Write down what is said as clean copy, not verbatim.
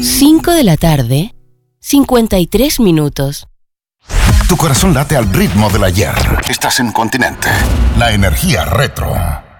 5 de la tarde, 53 minutos. Tu corazón late al ritmo del ayer. Estás en Continente. La energía retro.